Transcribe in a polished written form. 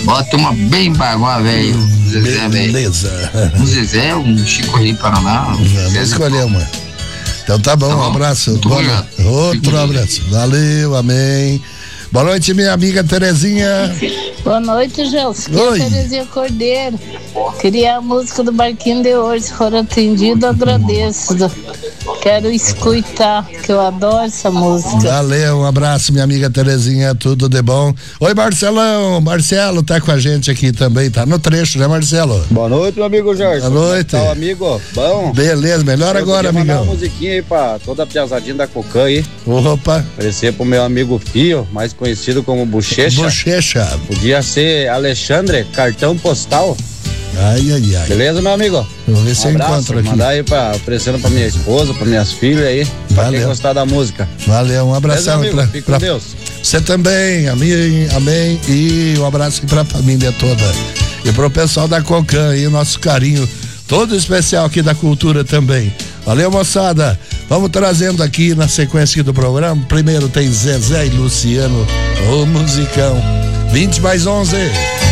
Bota uma bem baguá, velho. Zezé, beleza. Um Zezé, um Chico Rei Paraná. Vamos escolher uma. Então tá bom, um abraço. Muito obrigado. Outro abraço. Valeu, amém. Boa noite, minha amiga Terezinha. Boa noite, Gelson. Aqui é Terezinha Cordeiro. Queria a música do Barquinho de hoje. Se for atendido, agradeço. Quero escutar, que eu adoro essa música. Valeu, um abraço, minha amiga Terezinha, tudo de bom. Oi, Marcelão. Marcelo tá com a gente aqui também, tá no trecho, né, Marcelo? Boa noite, meu amigo Jorge. Boa noite. Tá, amigo? Bom? Beleza, melhor agora, amigão. Mandar uma musiquinha aí pra toda a piazadinha da Cocan aí. Opa. Oferecer pro meu amigo Fio, mais conhecido como Bochecha. Bochecha. Podia ser Alexandre, cartão postal. Ai. Beleza, meu amigo? Vamos ver se eu encontro aqui. Mandar aí oferecendo pra minha esposa, pra minhas filhas aí. Pra quem gostar da música. Valeu, um abração. Beleza, amigo? Fique com Deus. Você também, amém. E um abraço pra família toda. E pro pessoal da Cocan aí, o nosso carinho todo especial aqui da cultura também. Valeu, moçada. Vamos trazendo aqui na sequência do programa. Primeiro tem Zezé e Luciano, o musicão. 20 mais 11.